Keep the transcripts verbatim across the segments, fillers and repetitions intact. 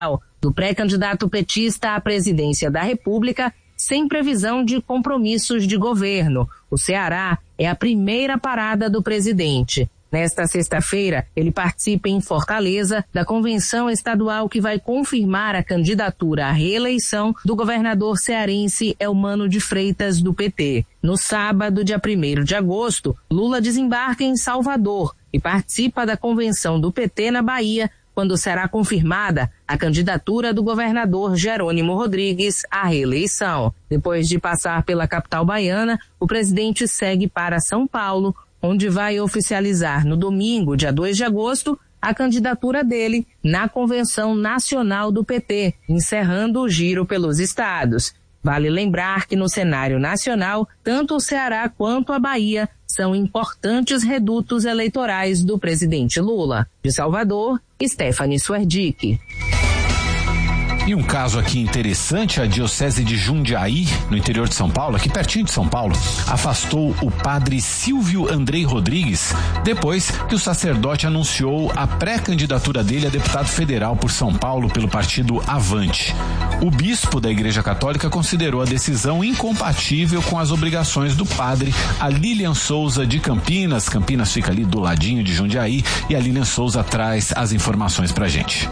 do pré-candidato petista à presidência da República, sem previsão de compromissos de governo. O Ceará é a primeira parada do presidente. Nesta sexta-feira, ele participa em Fortaleza da convenção estadual que vai confirmar a candidatura à reeleição do governador cearense Eumano de Freitas, do P T. No sábado, dia primeiro de agosto, Lula desembarca em Salvador e participa da convenção do P T na Bahia, quando será confirmada a candidatura do governador Jerônimo Rodrigues à reeleição. Depois de passar pela capital baiana, o presidente segue para São Paulo, onde vai oficializar no domingo, dia dois de agosto, a candidatura dele na Convenção Nacional do P T, encerrando o giro pelos estados. Vale lembrar que no cenário nacional, tanto o Ceará quanto a Bahia são importantes redutos eleitorais do presidente Lula. De Salvador, Stephanie Suerdick. E um caso aqui interessante, a Diocese de Jundiaí, no interior de São Paulo, aqui pertinho de São Paulo, afastou o padre Silvio Andrei Rodrigues, depois que o sacerdote anunciou a pré-candidatura dele a deputado federal por São Paulo pelo partido Avante. O bispo da Igreja Católica considerou a decisão incompatível com as obrigações do padre. A Lilian Souza de Campinas, Campinas fica ali do ladinho de Jundiaí, e a Lilian Souza traz as informações pra gente.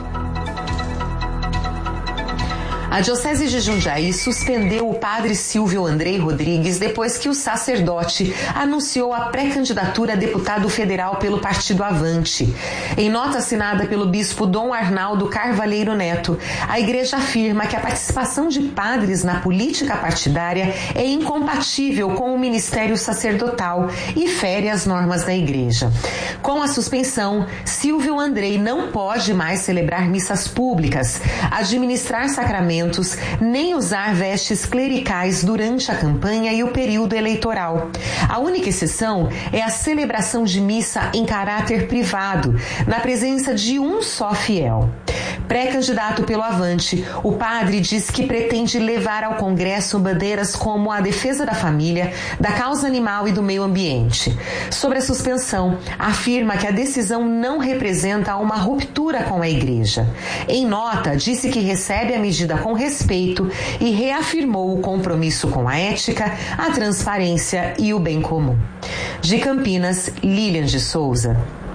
A Diocese de Jundiaí suspendeu o padre Silvio Andrei Rodrigues depois que o sacerdote anunciou a pré-candidatura a deputado federal pelo partido Avante. Em nota assinada pelo bispo Dom Arnaldo Carvalheiro Neto, a igreja afirma que a participação de padres na política partidária é incompatível com o ministério sacerdotal e fere as normas da igreja. Com a suspensão, Silvio Andrei não pode mais celebrar missas públicas, administrar sacramentos, nem usar vestes clericais durante a campanha e o período eleitoral. A única exceção é a celebração de missa em caráter privado, na presença de um só fiel. Pré-candidato pelo Avante, o padre diz que pretende levar ao Congresso bandeiras como a defesa da família, da causa animal e do meio ambiente. Sobre a suspensão, afirma que a decisão não representa uma ruptura com a igreja. Em nota, disse que recebe a medida com respeito e reafirmou o compromisso com a ética, a transparência e o bem comum. De Campinas, Lilian de Souza.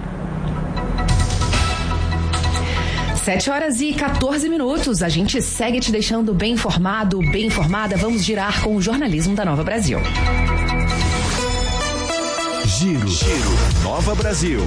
Sete horas e quatorze minutos, a gente segue te deixando bem informado, bem informada. Vamos girar com o jornalismo da Nova Brasil. Giro, Giro, Nova Brasil.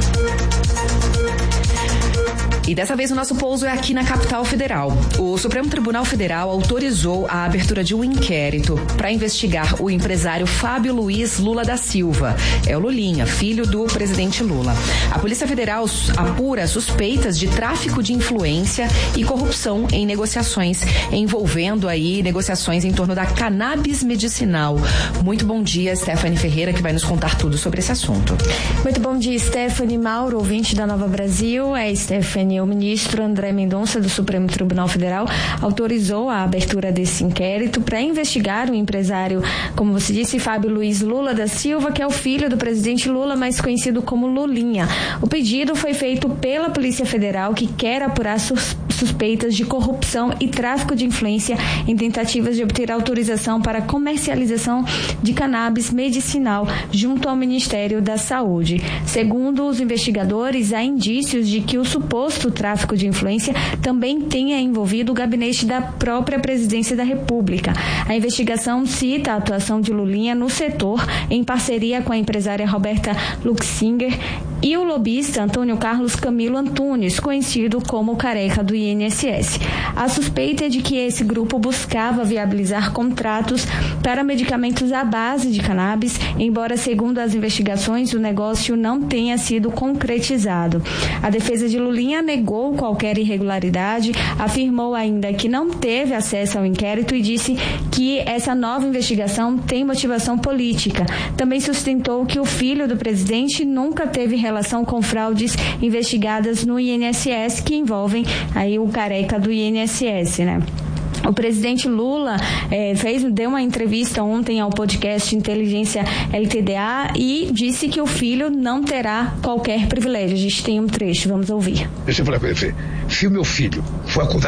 E dessa vez o nosso pouso é aqui na capital federal. O Supremo Tribunal Federal autorizou a abertura de um inquérito para investigar o empresário Fábio Luiz Lula da Silva. É o Lulinha, filho do presidente Lula. A Polícia Federal apura suspeitas de tráfico de influência e corrupção em negociações, envolvendo aí negociações em torno da cannabis medicinal. Muito bom dia, Stephanie Ferreira, que vai nos contar tudo sobre esse assunto. Muito bom dia, Stephanie Mauro, ouvinte da Nova Brasil. É Stephanie. O ministro André Mendonça, do Supremo Tribunal Federal, autorizou a abertura desse inquérito para investigar o empresário, como você disse, Fábio Luiz Lula da Silva, que é o filho do presidente Lula, mais conhecido como Lulinha. O pedido foi feito pela Polícia Federal, que quer apurar sus- suspeitas de corrupção e tráfico de influência em tentativas de obter autorização para comercialização de cannabis medicinal junto ao Ministério da Saúde. Segundo os investigadores, há indícios de que o suposto tráfico de influência também tenha envolvido o gabinete da própria presidência da República. A investigação cita a atuação de Lulinha no setor em parceria com a empresária Roberta Luxinger e o lobista Antônio Carlos Camilo Antunes, conhecido como Careca do I N S S. A suspeita é de que esse grupo buscava viabilizar contratos para medicamentos à base de cannabis, embora, segundo as investigações, o negócio não tenha sido concretizado. A defesa de Lulinha negou qualquer irregularidade, afirmou ainda que não teve acesso ao inquérito e disse que essa nova investigação tem motivação política. Também sustentou que o filho do presidente nunca teve relação com fraudes investigadas no I N S S que envolvem aí o Careca do I N S S, né? O presidente Lula eh, fez, deu uma entrevista ontem ao podcast Inteligência L T D A e disse que o filho não terá qualquer privilégio. A gente tem um trecho, vamos ouvir. Deixa eu falar com ele. Se o meu filho for acusado